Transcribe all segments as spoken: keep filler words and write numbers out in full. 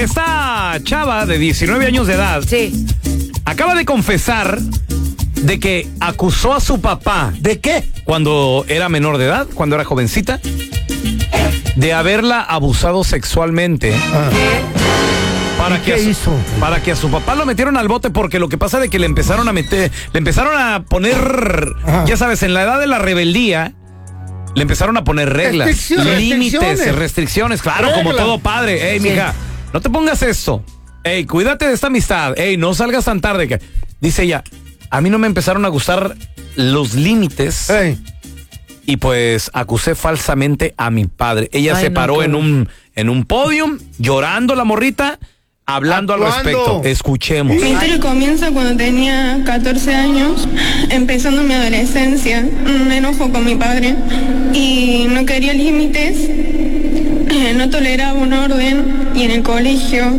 esta chava de diecinueve años de edad Sí. acaba de confesar de que acusó a su papá. ¿De qué? Cuando era menor de edad, cuando era jovencita, de haberla abusado sexualmente. Ah. Para ¿Y que, qué a su, hizo? para que a su papá lo metieron al bote, porque lo que pasa de que le empezaron a meter, le empezaron a poner, Ajá. ya sabes, en la edad de la rebeldía, le empezaron a poner reglas, Restricciones, límites, restricciones. restricciones, claro, Reglas. como todo padre. Ey, Sí. mija, no te pongas esto. Ey, cuídate de esta amistad. Ey, no salgas tan tarde. Que... Dice ella, a mí no me empezaron a gustar los límites. Ey. Y pues acusé falsamente a mi padre. Ella Ay, se no, paró qué en horror. un en un podium, llorando la morrita, hablando al Actuando. respecto. Escuchemos. Mi historia comienza cuando tenía catorce años, empezando mi adolescencia, un enojo con mi padre y no quería límites, eh, no toleraba un orden y en el colegio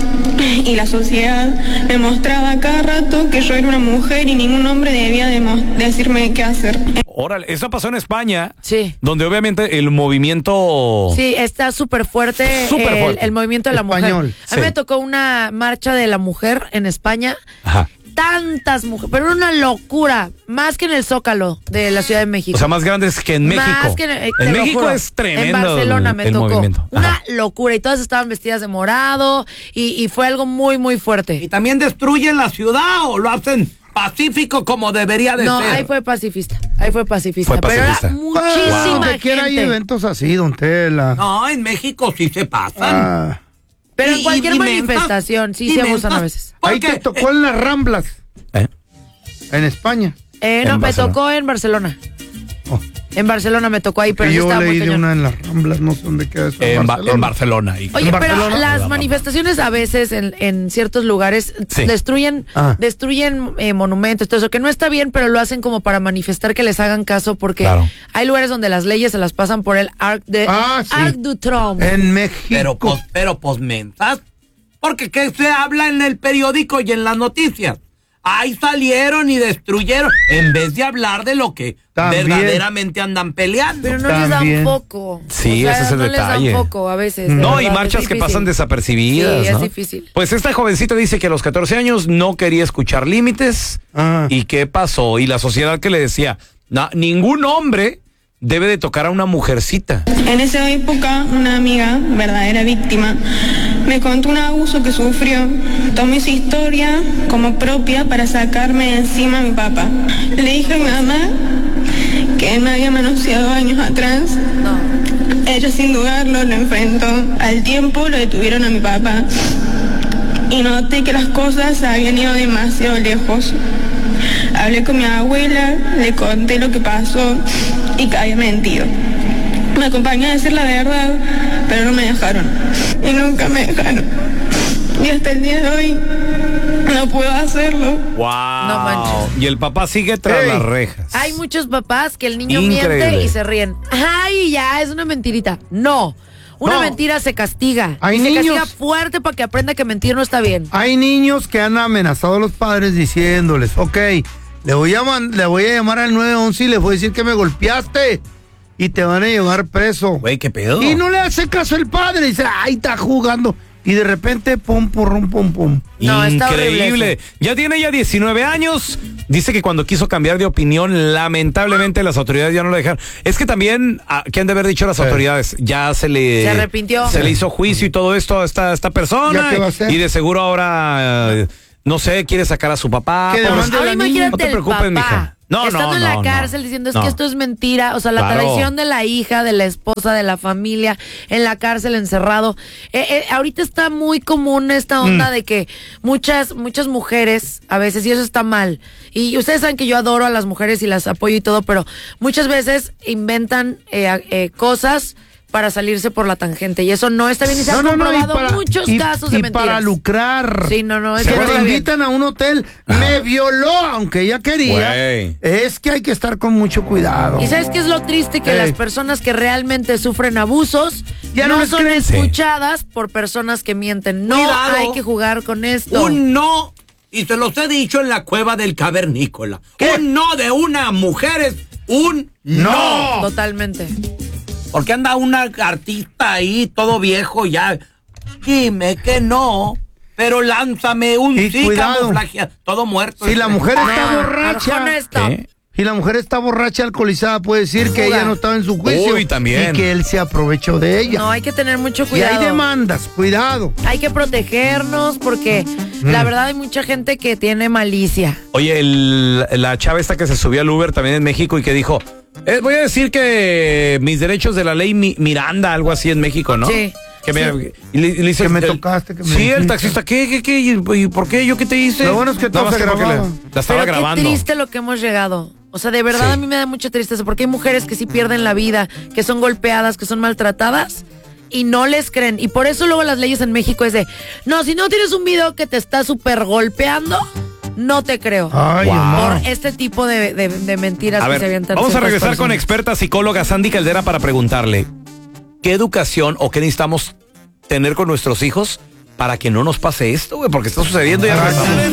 y la sociedad me mostraba cada rato que yo era una mujer y ningún hombre debía demo- decirme qué hacer. Órale, eso pasó en España, Sí. donde obviamente el movimiento... Sí, está súper fuerte, Súper el, fuerte. el movimiento de la Español. mujer. A Sí. mí me tocó una marcha de la mujer en España. Ajá. Tantas mujeres, pero era una locura, más que en el Zócalo de la Ciudad de México. O sea, más grandes que en México. Más que en, eh, te en lo México juro. es tremendo. En Barcelona el, me el tocó. movimiento. Una Ajá. locura y todas estaban vestidas de morado y, y fue algo muy, muy ¿Y fuerte. también destruyen la ciudad o lo hacen pacífico como debería de No, ser? ahí fue pacifista, ahí fue pacifista. Fue pero pacifista. era muchísima Donde gente. quiera hay eventos así, don Tela. No, en México sí se pasan. Ah. Pero Y- en cualquier y mentas, manifestación, sí y se abusan mentas. a veces. ¿Por Ahí qué? te tocó en las Ramblas, ¿Eh? en España. Eh, En no, me Barcelona. tocó en Barcelona. Oh. En Barcelona me tocó ahí, pero Y sí yo estaba muy leí de cañón. una en las Ramblas, no sé dónde queda eso. En, Ba- Barcelona. en Barcelona. Y- Oye, ¿En pero Barcelona? las manifestaciones a veces en, en ciertos lugares Sí. destruyen Ah. destruyen eh, monumentos, todo eso, que no está bien, pero lo hacen como para manifestar que les hagan caso, porque Claro. hay lugares donde las leyes se las pasan por el Arc de Ah, sí. Arc du Triomphe. En México. Pero pues, pero pues mentas. Porque ¿qué se habla en el periódico y en las noticias? Ahí salieron y destruyeron, en vez de hablar de lo que También. verdaderamente andan peleando. Pero no les También. dan foco. Sí, O sea, ese es el no detalle. les dan foco a veces. de No, y verdad, marchas es que difícil. pasan desapercibidas. Sí, es ¿no? difícil. Pues esta jovencita dice que a los catorce años no quería escuchar límites. Ah. ¿Y qué pasó? Y la sociedad que le decía, "No, ningún hombre debe de tocar a una mujercita". En esa época, una amiga, verdadera víctima, me contó un abuso que sufrió. Tomé su historia como propia para sacarme de encima a mi papá. Le dije a mi mamá que él me había manoseado años atrás. No. Ella, sin dudarlo, lo enfrentó. Al tiempo lo detuvieron a mi papá. Y noté que las cosas habían ido demasiado lejos. Hablé con mi abuela, le conté lo que pasó y que había mentido. Me acompañó a decir la verdad, pero no me dejaron. Y nunca me dejaron. Y hasta el día de hoy no puedo hacerlo. Wow. No manches. Y el papá sigue tras Ey. las rejas. Hay muchos papás que el niño Increíble. miente y se ríen. Ay, ya, es una mentirita. No. Una No. mentira se castiga. Hay y se niños- castiga fuerte para que aprenda que mentir no está bien. Hay niños que han amenazado a los padres diciéndoles, ok, le voy a, man- le voy a llamar al nueve once y les voy a decir que me golpeaste y te van a llevar preso. Güey, ¿qué pedo? Y no le hace caso el padre, dice, ay, está jugando. Y de repente, pum, pum, pum, pum. No, está horrible Increíble. eso. Ya tiene ya diecinueve años. Dice que cuando quiso cambiar de opinión, lamentablemente las autoridades ya no lo dejaron. Es que también, ah, ¿qué han de haber dicho las Sí. autoridades? Ya se le... Se arrepintió. Se le hizo juicio y todo esto a esta, esta persona. ¿Ya qué va a hacer? Y de seguro ahora, eh, no sé, quiere sacar a su papá. Que Pobres- demande a Ahora la niña. imagínate No te el preocupes, papá mija. No, estando no, en la no, cárcel no. diciendo es No. que esto es mentira, o sea, la Claro. traición de la hija, de la esposa, de la familia, en la cárcel encerrado. Eh, eh, ahorita está muy común esta onda Mm. de que muchas muchas mujeres a veces, y eso está mal, y ustedes saben que yo adoro a las mujeres y las apoyo y todo, pero muchas veces inventan eh, eh, cosas para salirse por la tangente, y eso no está bien, y se han comprobado muchos y- casos y de mentiras. para lucrar. Sí, no, no, Que eso no te está bien. invitan a un hotel, me violó, aunque ella quería. Güey. Es que hay que estar con mucho cuidado. ¿Y sabes qué es lo triste? Que Ey. las personas que realmente sufren abusos Ya no, no les son creen. escuchadas por personas que mienten. No Cuidado. hay que jugar con esto. Un no, y se los he dicho en la cueva del cavernícola. ¿Qué? Un no de una mujer es un no. Totalmente. Porque anda una artista ahí, todo viejo ya. Dime que no, pero lánzame un Y sí cuidado. camuflajeado. Todo muerto. Si la mujer está borracha, Arjona está- ¿Qué? si la mujer está borracha, alcoholizada, puede decir que Fuga. ella no estaba en su juicio. Uy, también. Y que él se aprovechó de ella. No, hay que tener mucho y cuidado. hay demandas, cuidado. Hay que protegernos porque Mm. la verdad hay mucha gente que tiene malicia. Oye, el- la chava esta que se subió al Uber también en México y que dijo, eh, voy a decir que mis derechos de la ley Mi- Miranda, algo así en México, ¿no? Sí. Que me, Sí. y le- y le dice, Que me el- tocaste, que me Sí, el dijiste. taxista, ¿qué, qué, qué? ¿Y, y por qué? ¿Yo qué te hice? Lo bueno es que todo Nada más se creo que grababa. le- la estaba Pero grabando. qué triste lo que hemos llegado. O sea, de verdad Sí. a mí me da mucha tristeza porque hay mujeres que sí pierden la vida, que son golpeadas, que son maltratadas y no les creen. Y por eso luego las leyes en México es de, no, si no tienes un video que te está súper golpeando, no te creo. Ay, Wow. amor. Por este tipo de, de- de mentiras A que se ver, avientan vamos a ciertas regresar con personas. experta psicóloga Sandy Caldera para preguntarle, ¿qué educación o qué necesitamos tener con nuestros hijos para que no nos pase esto, güey? Porque está sucediendo y ya Ay, regresamos.